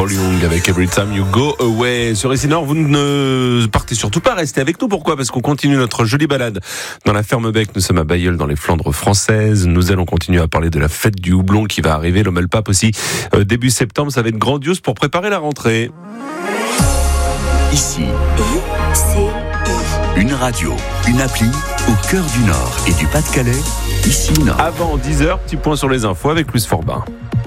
Paul Young avec Every Time You Go Away. Sur Ici Nord, vous ne partez surtout pas, restez avec nous. Pourquoi ? Parce qu'on continue notre jolie balade dans la Ferme-Bec. Nous sommes à Bailleul, dans les Flandres françaises. Nous allons continuer à parler de la fête du houblon qui va arriver, l'Ommelpape aussi, début septembre. Ça va être grandiose pour préparer la rentrée. Ici, une radio, une appli au cœur du Nord et du Pas-de-Calais. Ici Nord. Avant 10h, petit point sur les infos avec Luce Forbin.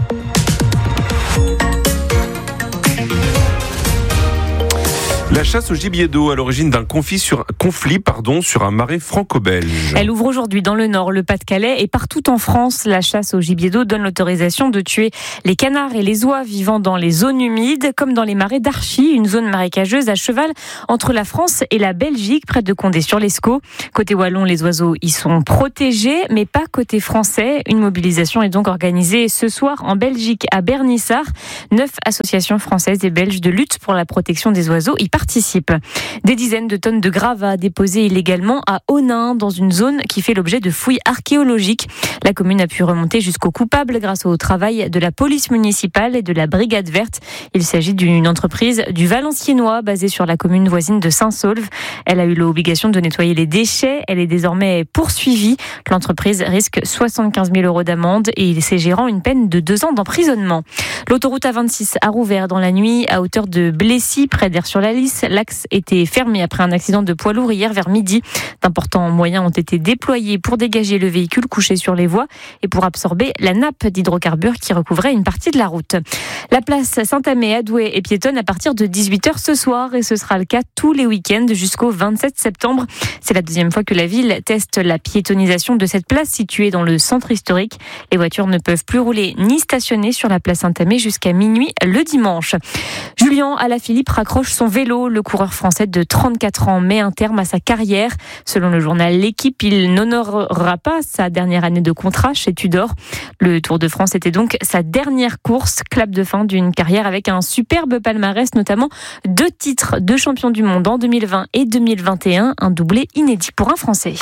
La chasse au gibier d'eau à l'origine d'un conflit sur un marais franco-belge. Elle ouvre aujourd'hui dans le Nord, le Pas-de-Calais et partout en France. La chasse au gibier d'eau donne l'autorisation de tuer les canards et les oies vivant dans les zones humides, comme dans les marais d'Archy, une zone marécageuse à cheval entre la France et la Belgique, près de Condé-sur-l'Escaut. Côté wallon, les oiseaux y sont protégés, mais pas côté français. Une mobilisation est donc organisée ce soir en Belgique, à Bernissart. 9 associations françaises et belges de lutte pour la protection des oiseaux y participent. Des dizaines de tonnes de gravats déposés illégalement à Onin, dans une zone qui fait l'objet de fouilles archéologiques. La commune a pu remonter jusqu'aux coupables grâce au travail de la police municipale et de la brigade verte. Il s'agit d'une entreprise du Valenciennois basée sur la commune voisine de Saint-Saulve. Elle a eu l'obligation de nettoyer les déchets. Elle est désormais poursuivie. L'entreprise risque 75 000 € d'amende et ses gérants une peine de 2 ans d'emprisonnement. L'autoroute A26 a rouvert dans la nuit à hauteur de Blessy, près d'Aire-sur-la-Lys. L'axe était fermé après un accident de poids lourd hier vers midi. D'importants moyens ont été déployés pour dégager le véhicule couché sur les voies et pour absorber la nappe d'hydrocarbures qui recouvrait une partie de la route. La place Saint-Amé à Douai est piétonne à partir de 18h ce soir et ce sera le cas tous les week-ends jusqu'au 27 septembre. C'est la deuxième fois que la ville teste la piétonisation de cette place située dans le centre historique. Les voitures ne peuvent plus rouler ni stationner sur la place Saint-Amé jusqu'à minuit le dimanche. Julien Alaphilippe raccroche son vélo. Le coureur français de 34 ans met un terme à sa carrière. Selon le journal L'Équipe, il n'honorera pas sa dernière année de contrat chez Tudor. Le Tour de France était donc sa dernière course, clap de fin d'une carrière avec un superbe palmarès, notamment 2 titres de champion du monde en 2020 et 2021, un doublé inédit pour un Français.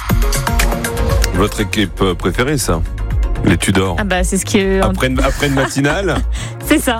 Votre équipe préférée, ça ? Les Tudor. Ah bah c'est ce qui est... Après une matinale. C'est ça.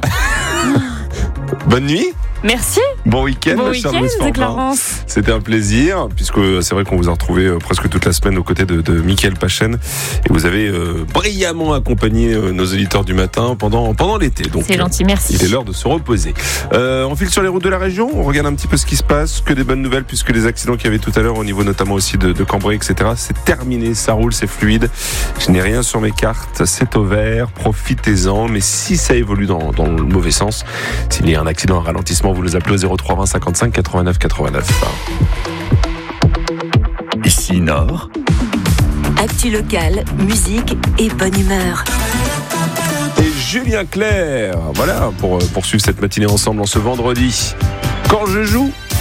Bonne nuit. Merci. Bon week-end, bon ma chère week-end, Luce Forbin. Clarence. C'était un plaisir, puisque c'est vrai qu'on vous a retrouvé presque toute la semaine aux côtés de Mickaël Pachen. Et vous avez brillamment accompagné nos auditeurs du matin pendant l'été. Donc, c'est gentil, merci. Il est l'heure de se reposer. On file sur les routes de la région, on regarde un petit peu ce qui se passe, que des bonnes nouvelles, puisque les accidents qu'il y avait tout à l'heure, au niveau notamment aussi de Cambrai, etc., c'est terminé, ça roule, c'est fluide. Je n'ai rien sur mes cartes, c'est au vert, profitez-en. Mais si ça évolue dans le mauvais sens, s'il y a un accident, un ralentissement, vous nous appelez au 03 20 55 89 89. Ici Nord. Actu locale, musique et bonne humeur. Et Julien Clerc, voilà, pour poursuivre cette matinée ensemble en ce vendredi. Quand je joue,